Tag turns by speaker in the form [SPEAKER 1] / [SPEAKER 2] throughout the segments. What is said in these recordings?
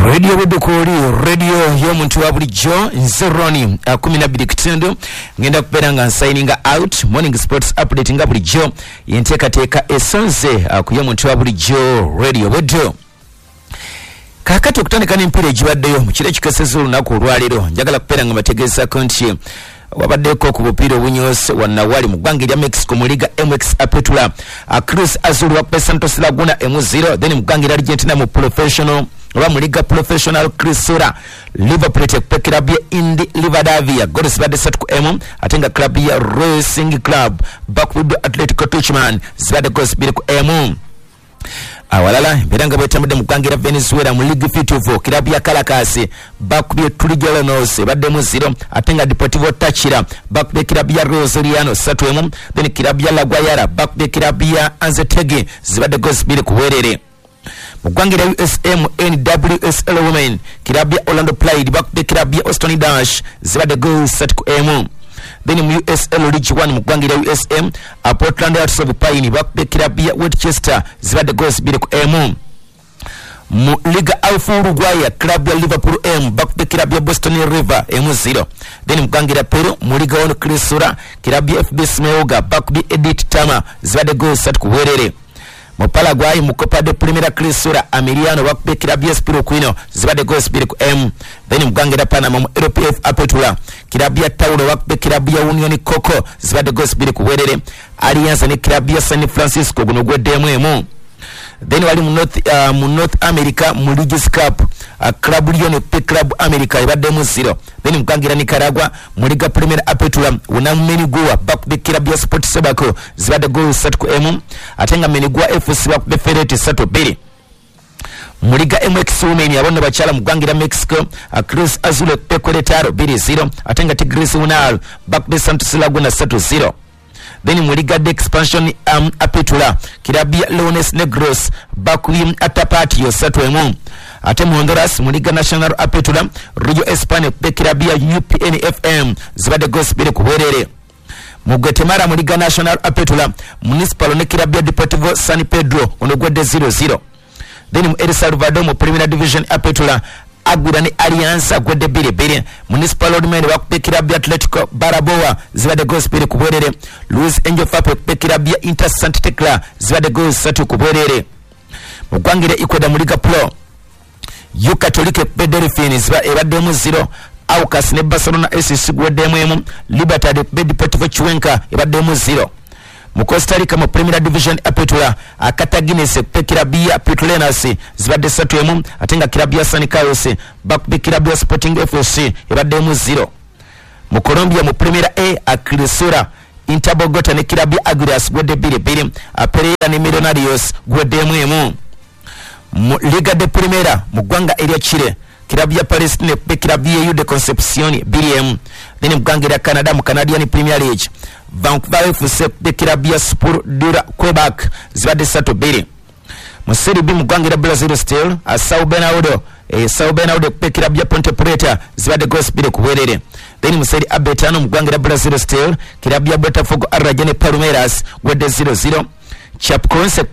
[SPEAKER 1] Radio Wedukuri, radio y'omuntu wa bulijjo nze Ronnie 12 kitundu ngenda kuberanga signing out morning sports update nga bulijjo yenteekateeka esonze ku y'omuntu wa bulijjo Radio Wedu. Kakati okutandika n'empira egibaddeyo mu kiro ekikesezza olunaku olwaleero njagala kubeeranga bategeezaako nti wabaddeko ku bupiira obunyose wannawali mu ggwanga erya Mexico mu liga MX Apetula Cruz Azul wa Santos Laguna M0 then mu ggwanga erya Argentina mu professional oba mu liga professional Crisura Liverpool club ya Indi Livadavia goals badde 3-1 ate nga club ya Racing Club Backwood Atletico Tuchman zibadde goals 2-1 awalala mbiranga bwetamudde mu ggwanga erya Venezuela mu Liga Fituvo club ya Caracas bakubye Tuligillanos badde mu 0 ate nga Deportivo Táchira bakubye club ya Rosariano 3-1 then club ya La Guayara bakubye club ya Anzoátegui zibadde goals 2-2 mu ggwanga erya USM NWSL Women club ya Orlando Pride bakubye club ya Austin Dash zibadde goals 3-1 then mu USL League 1 mu ggwanga erya USM Portland Hearts of Pine bakubye club ya Winchester zibadde goals 2-1 mu Liga Alfa Uruguaya club ya Liverpool M bakubye club ya Boston River M0 then mu ggwanga erya Peru mu Liga 1 Crisura club ya FB Smeoga bakubye Edith Tama zibadde goals 3-2 mu Paraguay mu Copa de Primera Crisura Emiliano bakubye club ya Spiro Quino zibadde goals 2-1 then mu ggwanga erya Panama mu LPF Apetula club ya Tauro bakubye club ya Union Coco zibadde goals 2-2 Alianza ne club ya San Francisco guno gweddemu emu then wali mu North America mu Leagues Cup club Lyon Club America ibadde mu 0 then mu ggwanga erya Nicaragua mu Liga Primera Apetula Unam Menigua bakubye club ya Sport Sebaco zibadde goals 3-1 ate nga Menigua FC bakubye Ferretti 3-2 mu Liga MX Women abonna bakyala mu ggwanga erya Mexico Cruz Azul Querétaro 2-0 ate nga Tigres Unal bakubye Santos Laguna 3-0 then mu Liga de Expansion Apetula club ya Leones Negros bakubye Atapatio 3-1 ate mu Honduras mu Liga Nacional Apetula Rio España club ya UPNFM zibadde goals 2-2 mu Guatemala mu Liga Nacional Apetula Municipal ne club ya Deportivo San Pedro ono gwedde 0-0 then mu El Salvador mu Primera Division Apetula Aguila ne Alianza gwedde 2-2 Municipal Ordmen bakubye club ya Atletico Baraboa zibadde goals 2-2 Luis Angel Fape club ya Inter Santa Tecla zibadde goals 3-2 mu ggwanga erya Ecuador mu Liga Pro U Católica Delfines ebadde mu 0 Aucas ne Barcelona SC gweddemu emu Libertad Deportivo Cuenca ebadde mu 0 mu Costa Rica mu Primera Division Apetula Cartaginense club ya Petroleras zibadde 3-1 ate nga club ya San Carlos bakubye club ya Sporting FC ebadde mu 0 mu Colombia mu Primera A Crisura Inter Bogota ne club ya Águilas gwedde 2-2 Pereira ne Millonarios gweddemu emu mu Liga de Primera mu ggwanga erya Chile club ya Palestine club ya U de Concepción 2-1 then mu ggwanga erya Canada mu Canadian Premier League Vancouver FC club ya Sport Dura Quebec zibadde 3-2 mu Serie B mu ggwanga erya Brazil Steel São Bernardo club ya Ponte Preta zibadde goals 2-2 then mu Serie A Betano mu ggwanga erya Brazil Steel club ya Botafogo Arrajane Palmeiras gwedde 0-0 Chapecoense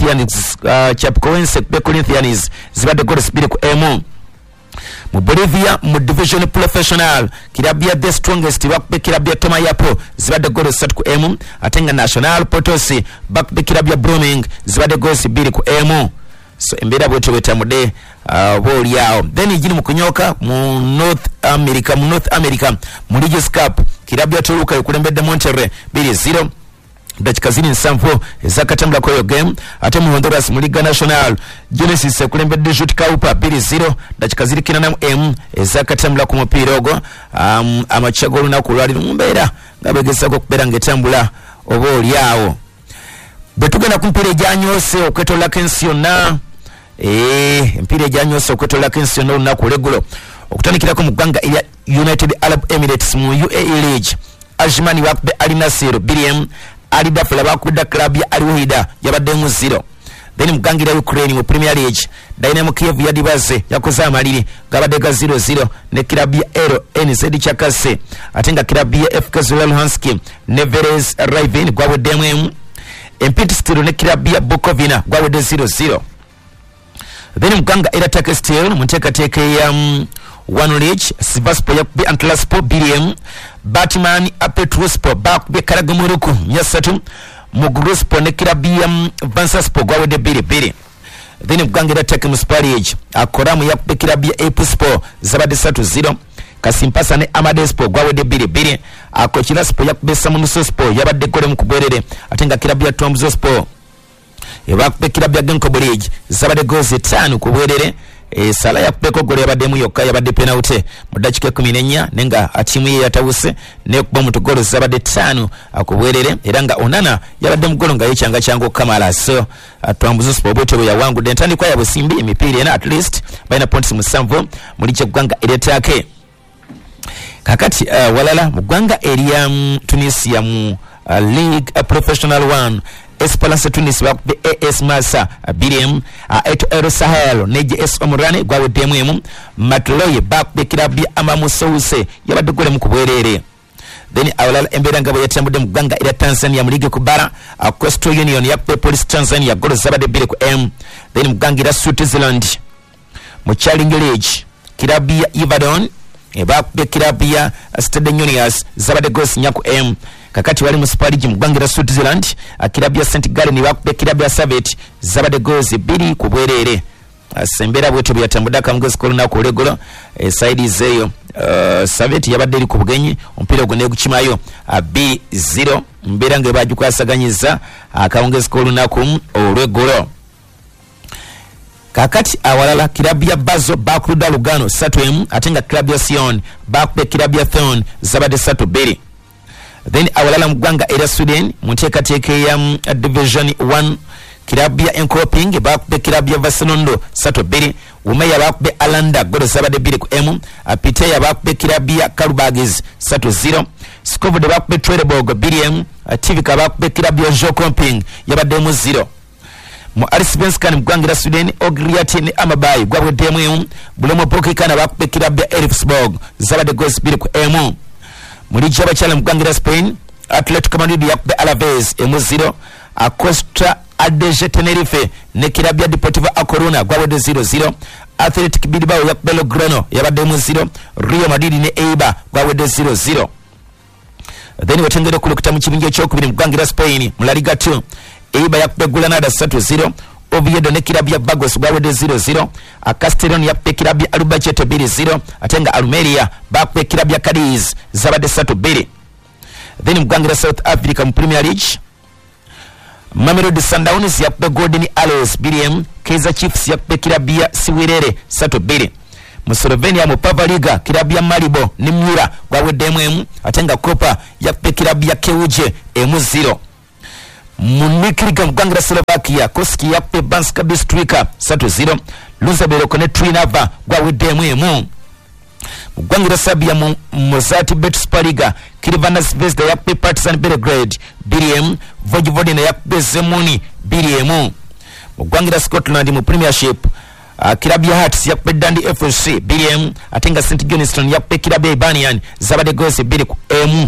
[SPEAKER 1] Corinthians zibadde goals 2-1 mu Bolivia mu Division Professional club ya The Strongest bakubye club ya Tomayapo zibadde goals 3-1 ate nga Nacional Potosi bakubye club ya Blooming zibadde goals 2-1 so embeera bwetyo bwetamude boolyawo then igiri mu kunyoka mu North America mu Leagues Cup club ya Toluca ekulembedde Monterrey 2-0 dakika ziri 7 ezakatambula kweyo game ate mu Honduras mu Liga Nacional Genesis ekulembedde Jute Caupa 2-0 dakika ziri 4 ezakatambula ku mupiira ogwo amachago olunaku lwaliro mu mbeera nga begezaako okubeera ng'etambula oba olyawo bwe tugenda ku mpiira egyanyose okwetoolako ensi yonna empiira egyanyose okwetoolako ensi yonna olunaku olweggulo okutandikirako mu ggwanga erya United Arab Emirates mu UAE League Ajmani bakubye Al Nassr 2-1 Ali Dafla bakubye club ya Al Wahida yabadde mu 0 then mu ggwanga erya Ukraine mu Premier League Dynamo Kiev ya Dibaze yakoze amaliri gabadde ga 0-0 ne club ya LNZ Chakase ate nga club ya FK Luhansk ne Velez Raven gwaweddemu emu Empty Steel ne club ya Bukovina gwawedde 0-0 then muganga era take steel munteekateeka ya One Ridge Sivaspo yakube Antlaspo BDM Batman Petrospo bakube Karagamuruku Nyasatu Muguruspo ne Kirabiam Vansaspo gwawede biri then muganga era take Muspariage akoramu yakube Kirabia Epuspo zabade 3-0 Kasimpasa ne Amadespo gwawede biri akochira spo yakube Samunususpo yabadde gole mukubwerere atenga Kirabia Tomzospo ebakube Kirabia Genko Bridge zabade goals 5 kubwerere sala yakubeko gole yabadde yokka yabadde penalty mu dakika 14 nenga atimu ye yatawuse ne kuba mutugolo zabadde 5 akubwerere era nga Onana yabadde mugolo nga yekyanga kyango Kamala so atwambuzo spobotero ya wangu dentani kwa yabusimbi emipira ena at least baina points musanvu muliche kuganga eretake kakati walala muganga area Tunisia mu League Professional 1 Esperance Tunis bakube AS Massa BDM eto Ero Sahel NJS Omurane gwawe DMM Matloye bakube Kirabia Amamusouse yabadde gole mukubwerere then awalala embera ngabo yatambude muganga ila Tanzania muligi kubara Coastal Union yakube Police Tanzania golo zabade bile ku M then muganga ila Switzerland mu Challenge League Kirabia Ibadan bakube Kirabia Stade Unions zabade goals nyaku M kakati wali muspariji mugwangira Switzerland Kirabia St Gallen bakube Kirabia Savet zabade goals 2 kubwerere asembera bweto byatambuda kamgozi koluna ko legolo side zeyo Savet yabadde eri ku bugenyi ompira gone gukimayo 2-0 mbera nge bajukwasaganyiza akawongezi koluna ku olwegolo kakati awalala Kirabia Bazo bakuluda Lugano 3-1 atenga Kirabia Sion bakube Kirabia Thon zabade 3-2 then awalala mugwanga era Sweden munteekateeka ya Division 1 Kirabia Encroping bakube Kirabia Vasenondo 3-2 Umeya bakube Alanda golo zabade 2 ku M Apiteya bakube Kirabia Karubagis 3-0 Skovode bakube Trelleborg BDM Tivika bakube Kirabia Jokomping yabadde 0 mu Arsvenskan mugwangira Sweden Ogriati ne Amabai gwabwe DMM Bulomo Pokekana bakube Kirabia Elfsborg zabade goals 2 ku M muri chaba chala mugwangira Spain Atletico Madrid yakube Alaves 0 Acosta Adeje Tenerife ne Kirabia Deportivo A Coruña gwabwe 0-0 Athletic Bilbao yakube Logrono yabadde 0 Real Madrid ne Eibar gwabwe 0-0 then watengere kulukita mu kibinja ekyokubiri mugwangira Spain mu La Liga 2 Eibar yakube Granada 3-0 Oviedo ne Kirabia Bagos gwabwe 0-0 Castellón yakube Kirabia Albacete 2-0 atenga Almeria bakube Kirabia Cadiz zabade 3-2 then mugwangira South Africa mu Premier League Mamelodi Sundowns yakube Golden Arrows BDM Kaizer Chiefs yakube Kirabia Siwirere 3-2 mu Slovenia mu Pava Liga Kirabia Maribor ne Mura gwabwe DMM atenga Copa yakube Kirabia Keuje 0 Munikriga mugwangira Slovakia Koski yakube Banska Bystrica 3-0 Luzabelo kone Trinava gwabwe DMM mugwangira Serbia mu Mozart Betspaliga Crvena Zvezda yakube Partizan Belgrade BDM Vojvodina yakube Zemuni BDM mugwangira Scotland mu Premiership Kirabia Hearts yakube Dundee FC BDM atenga St Johnstone yakube Kirabia Ibanian zabade goals 2 ku M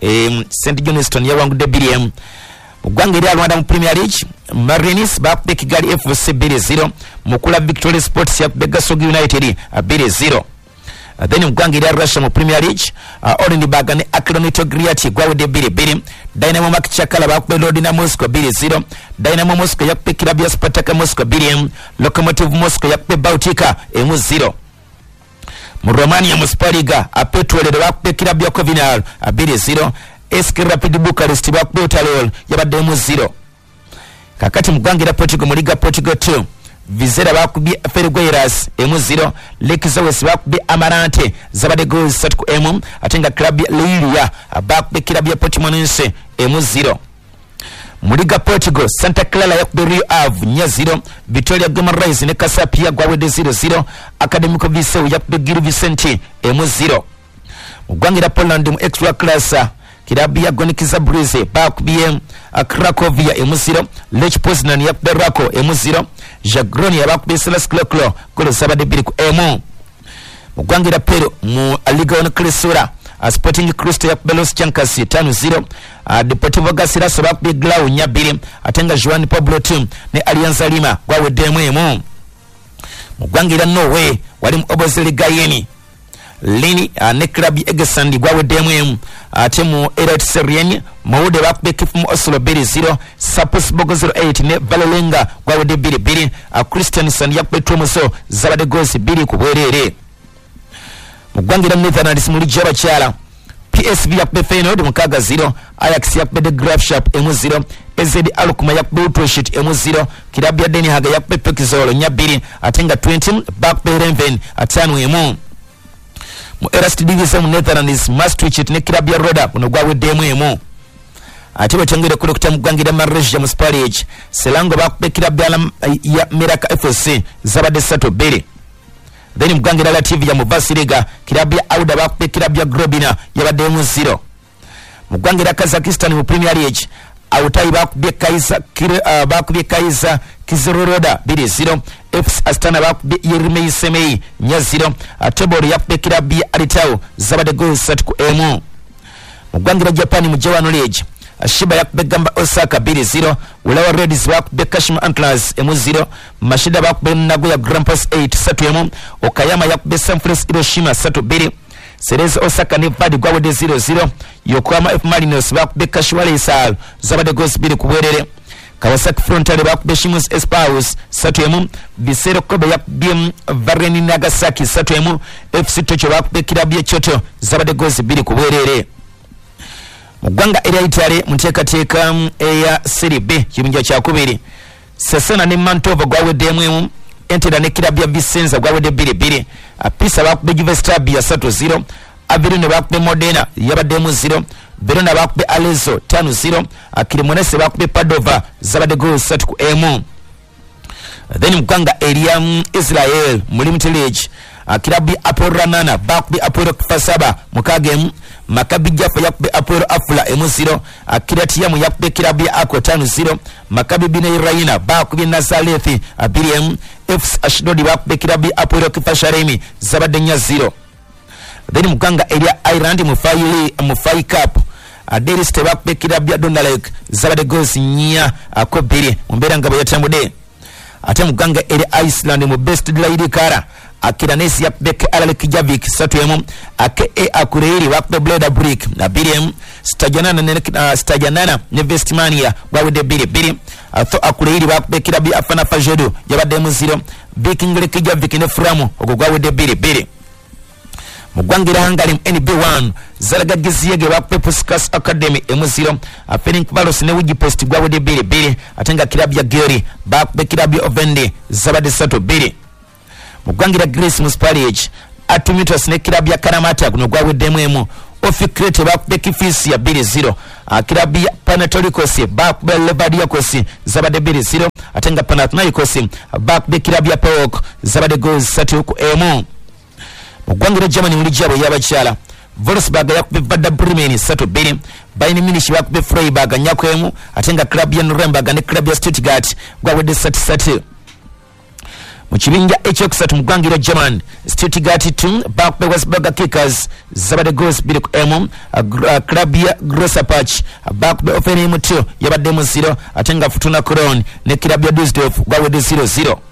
[SPEAKER 1] St Johnstone yawangude BDM mugwangira Rwanda mu Premier League Marines bakube Kigali FC 2-0 mukula Victoria Sports yakube Gasogi United 2-0 then mugwangira Russia mu Premier League Orenburg ne Akromito Griati gwawde 2-2 Dynamo Makchakala bakube Lodina Moscow 2-0 Dynamo Moscow yakube Kirabia Spartak Moscow 2-0 Lokomotiv Moscow yakube Bautika 0 mu Romania mu Spaliga Petrolero bakube Kirabia Kovinal 2-0 SK Rapid Bucharest bakube Otalol yabadde 0 kakati mugwangira Portugal mu Liga Portugal 2 Vizera bakubye Fergueiras 0 Lekizawes bakubye Amarante zabade goals 3 ku M atenga Club Lilia bakubye Kirabia Portimonense 0 mu Liga Portugal Santa Clara yakubye Rio Ave 0 Vitória Guimarães ne Casapia gwawede 0-0 Académico Viseu yakubye Gil Vicente 0 mugwangira Poland mu extra class Kirabia Gonikiza Brize bakubye Cracovia 0 Lech Poznan yakubye Rako 0 Jagronia bakubye Selas Kloklo golo zabade 2 ku M mugwangira Peru mu Liga 1 Cresura Sporting Cristal yakubye Los Chancas 5-0 Deportivo Garcilaso bakubye Glau 2 atenga Juan Pablo Tim ne Alianza Lima gwawede 1 mugwangira Norway wali mu Obozeli Gayeni Lini ne club Egesandi gwawedemu ate mu Elite Serien Maude bakube Kifumu Oslo 2-0 Sapos Bogo 08 ne Balalenga gwawede 2-2 Christian Sand yakube Tomoso zabade goals 2 ku bwerere mugwangira Netherlands muri jaba cyala PSV yakube Feyenoord mukaga 0 Ajax yakube The Graafschap 0 AZ Alkmaar yakube Utrecht 0 Club ya Den Haag yakube Pekzolo nyabiri atenga 20 bakube Renven 5 mu Erast Division mu Netherlands Maastricht ne Club ya Roda kuno gwawedemu ate batengere kulokta mugwangira Marija mu Spaliage Selango bakube Club ya Miraka FC zabade 3-2 then mugwangira Latvia mu Basiliga Club ya Auda bakube Club ya Grobina yabademu 0 mugwangira Kazakhstan mu Premier League Autai bakube Kaiza Kizeroroda 2-0 FC Astana bakube Yermei Semei 0 Tebor yakube Club ya Alitao zabade goals 3-1 mugwangira Japan mu Jawano League Shiba yakube Gamba Osaka 2-0 Ulawa Reds bakube Kashima Antlers 0 Mashida bakube Nagoya Grampus 8-1 Okayama yakube Sanfrecce Hiroshima 3-2 Cerezo Osaka ne Vadi gwawede 0-0 Yokohama F Marinos bakube Kashiwale Isal zabade goals 2 kubwerere Kawasaki Frontale bakube Shimus Espaus 3-1 Visero Kobe yakube Vareni Nagasaki 3-1 FC Tokyo bakube Club ya Kyoto zabade goals 2 kubwerere mugwanga eri Italy muteekateeka eya Serie B kibinja kya kubiri Cesena ne Mantova gwawedemu Entera ne Club ya Vicenza gwawede 2-2 Pisa bakube Juve Stabia 3-0 Avellino bakube Modena yabademu 0 Verona bakube Arezzo 5-0 Cremonese bakube Padova zabade goals 3-1 then mugwanga eri Israel mu Limited League Club ya Apollo Ranana bakube Apollo Kfasaba mukagemu Maccabi Jaffa yakube Apollo Afula 0 Kiratiyamu yakube Club ya Akko 5-0 Maccabi Bnei Raina bakube Nazareth 2 FC Ashdod bakube Club ya Apollo Kfasharemi zabade 0 then muganga area Ireland mu Fai Cup Daily State bakube Club ya Dundalk zabade goals 4 akobiri mumbera ngabo yatambude ate muganga area Iceland mu Best Lady Kara Akiranesi yakube Alale Kijavik 3-1 ake Akureyri bakube Bleda Brick na 2 Stajanana ne Vestmania gwawede 2-2 atho Akureyri bakube Club ya Afana Fajodo yabademu 0 Viking Kijavik ne Framu ogwawede 2-2 mugwangira Hungary NB1 Zaraga Giziyege bakube Puskas Academy 0 Ferenc Varos ne Wigipost gwawede 2-2 atenga Club ya Geri bakube Club ya Ovende zabade 3-2 mugwangira Greece mu Spaliage Atumitos ne Club ya Karamata kuno gwawedemu Ofikrete bakube Kifisi ya 2-0 Club ya Panathinaikos bakube Levadiakos zabade 2-0 atenga Panathinaikos bakube Club ya PAOK zabade goals 3-1 mugwangira Germany muri jabo y'abacyala Wolfsburg yakube Werder Bremen 3-2 Bayern Munich bakube Freiburg nyakwemu atenga Club ya Nuremberg ne Club ya Stuttgart gwawede 3-3 mukibinja ekyokusatu mugwangira German Stuttgart 2 bakube Wolfsburg Kickers zabade goals 2-1 Club ya Grosspach bakube Offenheim 2 yabademu 0 atenga Fortuna Cologne ne Club ya Düsseldorf gwawede 0-0